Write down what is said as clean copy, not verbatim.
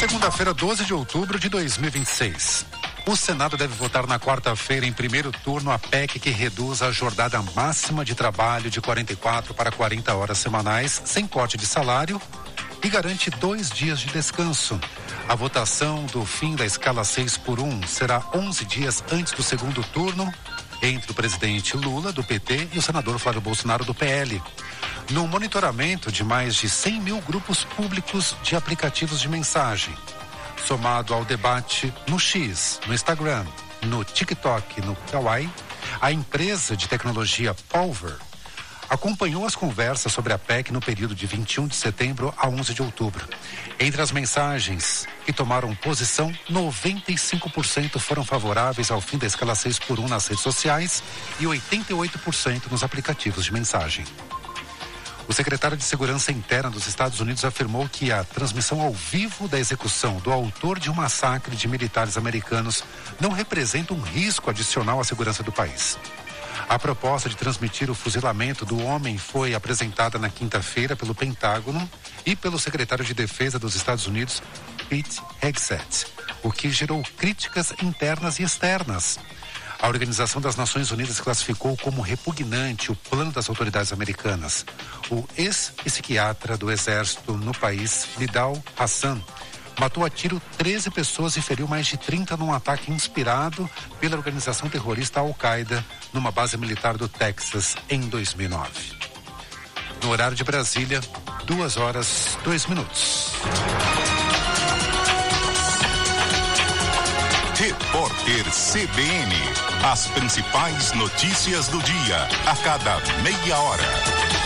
Segunda-feira, 12 de outubro de 2026. O Senado deve votar na quarta-feira, em primeiro turno, a PEC que reduz a jornada máxima de trabalho de 44 para 40 horas semanais, sem corte de salário, e garante 2 dias de descanso. A votação do fim da escala 6x1 será 11 dias antes do segundo turno, entre o presidente Lula, do PT, e o senador Flávio Bolsonaro, do PL. No monitoramento de mais de 100 mil grupos públicos de aplicativos de mensagem, somado ao debate no X, no Instagram, no TikTok, no Kawaii, a empresa de tecnologia Pulver acompanhou as conversas sobre a PEC no período de 21 de setembro a 11 de outubro. Entre as mensagens que tomaram posição, 95% foram favoráveis ao fim da escala 6x1 nas redes sociais e 88% nos aplicativos de mensagem. O secretário de Segurança Interna dos Estados Unidos afirmou que a transmissão ao vivo da execução do autor de um massacre de militares americanos não representa um risco adicional à segurança do país. A proposta de transmitir o fuzilamento do homem foi apresentada na quinta-feira pelo Pentágono e pelo secretário de Defesa dos Estados Unidos, Pete Hegseth, o que gerou críticas internas e externas. A Organização das Nações Unidas classificou como repugnante o plano das autoridades americanas. O ex-psiquiatra do exército no país, Nidal Hassan, matou a tiro 13 pessoas e feriu mais de 30 num ataque inspirado pela organização terrorista Al-Qaeda numa base militar do Texas em 2009. No horário de Brasília, 2h02. Repórter CBN. As principais notícias do dia, a cada meia hora.